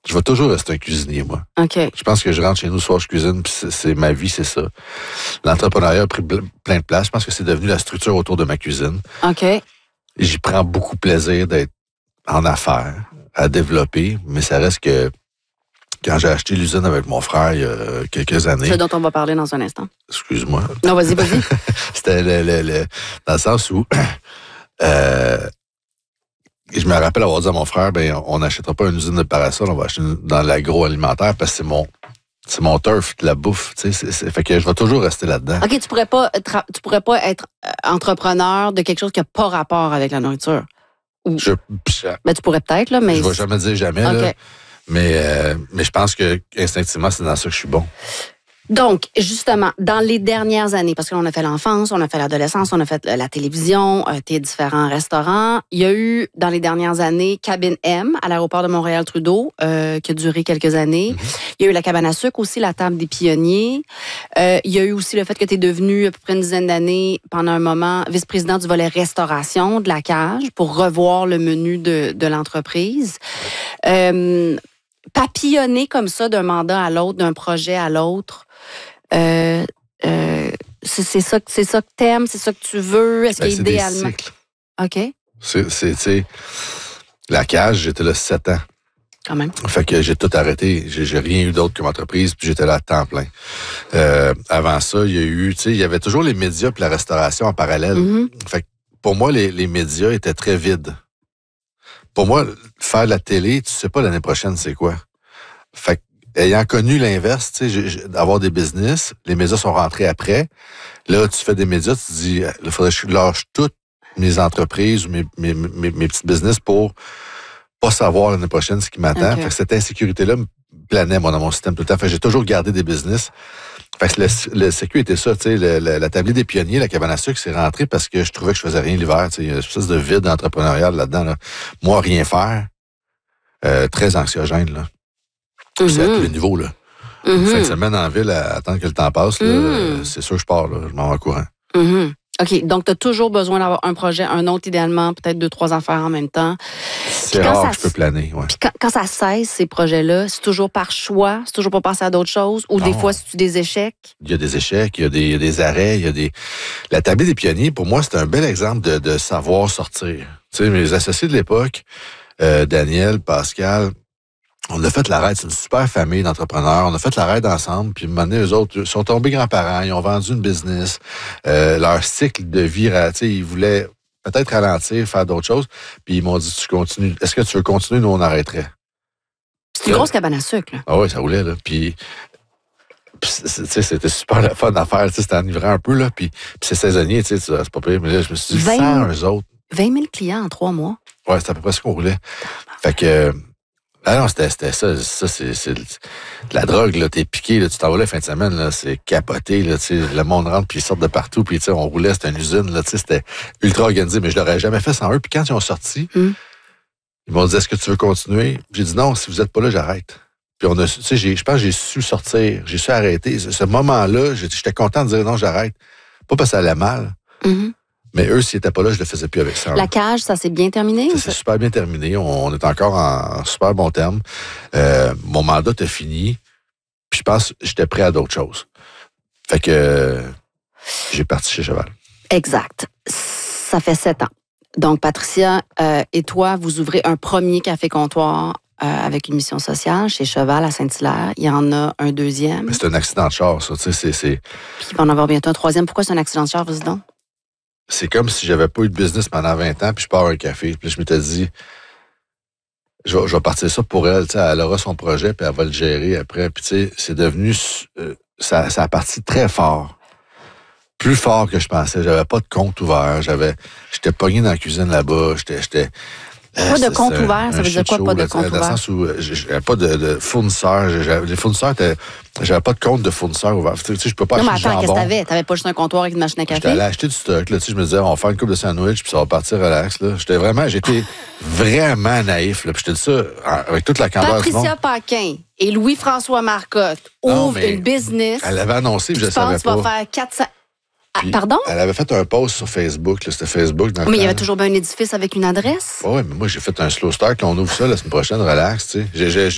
Je vais toujours rester un cuisinier, moi. OK. Je pense que je rentre chez nous, soir, je cuisine, puis c'est ma vie, c'est ça. L'entrepreneuriat a pris plein de place. Je pense que c'est devenu la structure autour de ma cuisine. OK. J'y prends beaucoup plaisir d'être en affaires, à développer, mais ça reste que quand j'ai acheté l'usine avec mon frère il y a quelques années... C'est dont on va parler dans un instant. Excuse-moi. Non, vas-y. C'était dans le sens où... je me rappelle avoir dit à mon frère, on n'achètera pas une usine de parasol, on va acheter dans l'agroalimentaire parce que c'est mon turf, de la bouffe. Fait que je vais toujours rester là-dedans. OK, tu pourrais pas être entrepreneur de quelque chose qui n'a pas rapport avec la nourriture. Ben, tu pourrais peut-être, là, mais... Je vais jamais dire jamais, okay. Là. Mais je pense que instinctivement, c'est dans ça que je suis bon. Donc, justement, dans les dernières années, parce qu'on a fait l'enfance, on a fait l'adolescence, on a fait la télévision, tes différents restaurants, il y a eu, dans les dernières années, Cabine M à l'aéroport de Montréal-Trudeau, qui a duré quelques années. Mm-hmm. Il y a eu la cabane à sucre aussi, la table des pionniers. Il y a eu aussi le fait que tu es devenu, à peu près une dizaine d'années, pendant un moment, vice-président du volet restauration de la cage pour revoir le menu de l'entreprise. Papillonner comme ça d'un mandat à l'autre, d'un projet à l'autre, c'est ça que t'aimes, c'est ça que tu veux? Est-ce qu'idéalement... OK. C'est la cage, j'étais là 7 ans. Quand même. Fait que j'ai tout arrêté. J'ai rien eu d'autre comme entreprise, puis j'étais là à temps plein. Avant ça, il y avait toujours les médias puis la restauration en parallèle. Mm-hmm. Fait que pour moi, les médias étaient très vides. Pour moi, faire de la télé, tu sais pas l'année prochaine c'est quoi. Fait que, ayant connu l'inverse, d'avoir des business, les médias sont rentrés après. Là, tu fais des médias, tu te dis, il faudrait que je lâche toutes mes entreprises ou mes petits business pour pas savoir l'année prochaine ce qui m'attend. Okay. Fait que cette insécurité-là me planait, moi, dans mon système tout le temps. Fait que j'ai toujours gardé des business. Fait que le sécu était ça, tu sais, la tablée des pionniers, la cabane à sucre, c'est rentré parce que je trouvais que je faisais rien l'hiver. Il y a une espèce de vide entrepreneurial là-dedans. Là. Moi, rien faire, très anxiogène, là. Mm-hmm. C'est à tous les niveaux, là. Mm-hmm. Fin de semaine en ville, à attendre que le temps passe, là, c'est sûr que je pars, là. Je m'en vais en courant. Mm-hmm. OK, donc tu as toujours besoin d'avoir un projet, un autre idéalement, peut-être 2-3 affaires en même temps. C'est rare que je peux planer, ouais. Puis quand ça cesse, ces projets-là, c'est toujours par choix, c'est toujours pour passer à d'autres choses, ou non. Des fois, c'est des échecs? Il y a des échecs, il y a des arrêts, il y a des... La tablée des pionniers, pour moi, c'est un bel exemple de savoir sortir. Tu sais, mes associés de l'époque, Daniel, Pascal... On a fait l'arrêt, c'est une super famille d'entrepreneurs. On a fait l'arrêt ensemble, puis un moment donné, eux autres sont tombés grands-parents, ils ont vendu une business. Leur cycle de vie, ils voulaient peut-être ralentir, faire d'autres choses. Puis ils m'ont dit, tu continues. Est-ce que tu veux continuer? Nous, on arrêterait. C'est une grosse cabane à sucre, là. Ah oui, ça roulait, là. Puis c'était super le fun à faire, c'était enivrant un peu, là. Puis c'est saisonnier, c'est pas pire. Mais là, je me suis dit, sans eux autres. 20 000 clients en 3 mois. Ouais, c'était à peu près ce qu'on roulait. Fait que... Ah non, c'était ça. Ça, c'est de la drogue, là. T'es piqué, là. Tu t'en vas là la fin de semaine, là. C'est capoté, là. Tu sais, le monde rentre, puis ils sortent de partout, puis tu sais, on roulait, c'était une usine, là. Tu sais, c'était ultra organisé, mais je l'aurais jamais fait sans eux. Puis quand ils ont sorti, ils m'ont dit, est-ce que tu veux continuer? J'ai dit, non, si vous êtes pas là, j'arrête. Puis on a, tu sais, je pense que j'ai su sortir, j'ai su arrêter. Ce moment-là, j'étais content de dire, non, j'arrête. Pas parce que ça allait mal. Mm-hmm. Mais eux, s'ils n'étaient pas là, je le faisais plus avec ça. La cage, ça s'est bien terminé? Ça s'est super bien terminé. On est encore en super bon terme. Mon mandat est fini. Puis je pense que j'étais prêt à d'autres choses. Fait que j'ai parti chez Cheval. Exact. Ça fait 7 ans. Donc, Patricia et toi, vous ouvrez un premier café-comptoir avec une mission sociale chez Cheval à Saint-Hilaire. Il y en a un deuxième. Mais c'est un accident de char, ça. Tu sais, Puis il va en avoir bientôt un troisième. Pourquoi c'est un accident de char, vas-y donc? C'est comme si j'avais pas eu de business pendant 20 ans, puis je pars un café. Puis je m'étais dit, je vais partir ça pour elle. Tu sais, elle aura son projet, puis elle va le gérer après. Puis tu sais, c'est devenu... ça a parti très fort. Plus fort que je pensais. J'avais pas de compte ouvert. J'étais pogné dans la cuisine là-bas. Pas de compte ouvert, ça veut dire quoi, pas de compte ouvert? Dans le sens où j'avais pas de fournisseurs. Les fournisseurs j'avais pas de compte de fournisseurs ouvert. Tu sais, je peux pas acheter du jambon. Non, mais attends, qu'est-ce que t'avais? T'avais pas juste un comptoir avec une machine à café? J'étais allé acheter du stock, là. Tu sais, je me disais, on va faire une coupe de sandwich, puis ça va partir relax, là. J'étais vraiment naïf, là. Puis je te dis ça avec toute la candeur du monde. Patricia Paquin et Louis-François Marcotte ouvrent une business. Elle avait annoncé, puis je savais pas. Tu vas faire 400... Puis, pardon? Elle avait fait un post sur Facebook, là, c'était Facebook. Dans mais il y avait toujours bien un édifice avec une adresse. Oui, mais moi, j'ai fait un slow start, on ouvre ça la semaine prochaine, relax, tu sais.